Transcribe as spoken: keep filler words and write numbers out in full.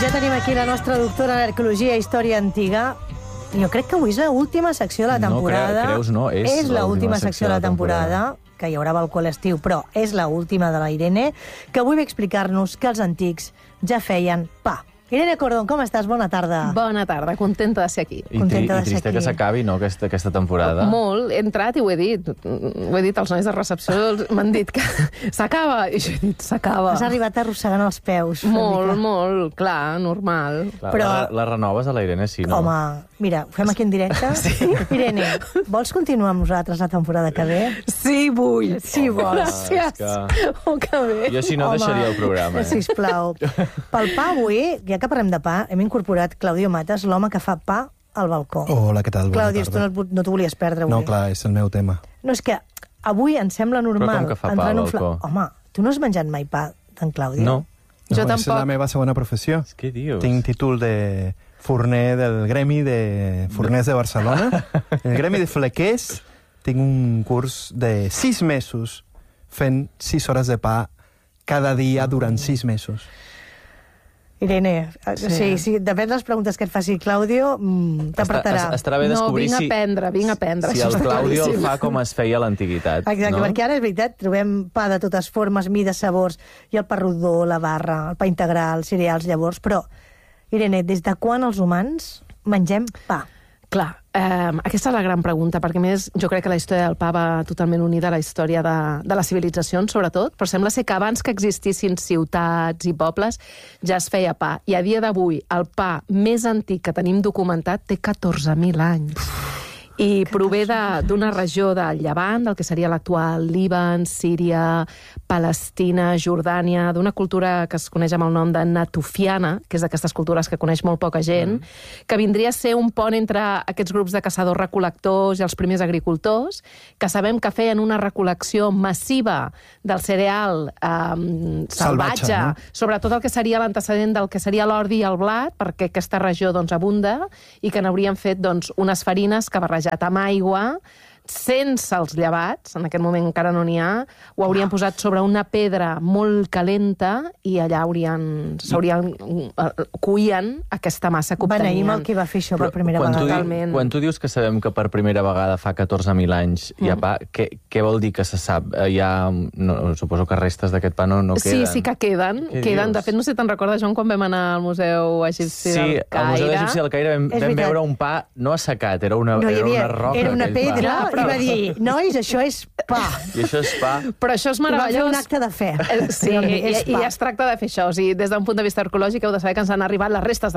Ja tenim aquí la nostra doctora en arqueologia i història antiga. Jo crec que avui és l'última secció de la temporada. No, creus, no. És, és l'última secció de la temporada, que hi haurà balcó a l'estiu, però és l'última de la Irene, que avui ve a explicar-nos que els antics ja feien pa. Irene Cordón, com estàs? Bona tarda. Bona tarda, contenta de ser aquí. I, tri i trista que s'acabi, no, aquesta, aquesta temporada. Molt, he entrat i ho he dit. Ho he dit, els nois de recepció m'han dit que s'acaba. I jo he dit, s'acaba. Has arribat arrossegant els peus. Molt, molt, clar, normal. Clar, Però... la, la renoves a la Irene, sí, no? Home, mira, ho fem aquí en directe. Sí. Irene, vols continuar amb nosaltres la temporada que ve? Sí, vull. Sí, vols. Gràcies. Que... Oh, que bé. Jo, si no, Home, deixaria el programa. Eh? Sisplau. Pel pa avui, ja que parlem de pa, hem incorporat Claudio Matas, l'home que fa pa al balcó. Hola, què tal? Bona Claudio, tarda. tu no, no t'ho volies perdre avui. No, clar, és el meu tema. No, és que avui em sembla normal... Però com que fa pa al balcó? Home, tu no has menjat mai pa d'en Claudio? No. Jo no, tampoc. És la meva segona professió. Què dius? Tinc títol de forner del gremi de forners de Barcelona. El gremi de flequers. Tinc un curs de sis mesos fent sis hores de pa cada dia durant sis mesos. Irene, sí. sí, sí, depèn de les preguntes que et faci Claudio, mmm, t'apretarà. Estarà bé descobrir no, vinc si... a aprendre, vinc a aprendre. Si el Claudio el fa com es feia a l'antiguitat. Exacte, no? perquè ara és veritat, trobem pa de totes formes, mides, sabors, i el pa rodó, la barra, el pa integral, cereals, llavors, però, Irene, des de quan els humans mengem pa? Clar, eh, aquesta és la gran pregunta, perquè més jo crec que la història del pa va totalment unida a la història de, de les civilitzacions, sobretot, però sembla ser que abans que existissin ciutats i pobles ja es feia pa. I a dia d'avui el pa més antic que tenim documentat té catorze mil anys. I prové d'una regió del Llevant, del que seria l'actual Líban, Síria, Palestina, Jordània, d'una cultura que es coneix amb el nom de natufiana, que és d'aquestes cultures que coneix molt poca gent, mm. que vindria a ser un pont entre aquests grups de caçadors-recol·lectors i els primers agricultors, que sabem que feien una recol·lecció massiva del cereal eh, salvatge, salvatge no? Sobretot el que seria l'antecedent del que seria l'ordi i el blat, perquè aquesta regió doncs, abunda, i que n'haurien fet doncs, unes farines que barrejat amb aigua, sense els llevats, en aquest moment encara no n'hi ha, ho haurien posat sobre una pedra molt calenta i allà haurien, s'haurien uh, cuien aquesta massa que obtenien. Beneïm el que va fer això per primera quan vegada. Tu, di, quan tu dius que sabem que per primera vegada fa catorze mil anys hi ha pa, mm. què, què vol dir que se sap? Hi ha, no, suposo que restes d'aquest pa no, no queden. Sí, sí que queden. queden. De fet, no sé, te'n recordes, Joan, quan vam anar al Museu Egipci sí, del Caire? Sí, al Museu Egipci del Caire vam, vam veure un pa no assecat, era una, no, era havia, una roca. Era una pedra, pa. I va dir, nois, això és pa. I això és pa. Però això és meravellós. I va fer un acte de fe. Sí, i, i es tracta de fer això. O sigui, des d'un punt de vista arqueològic heu de saber que ens han arribat les restes de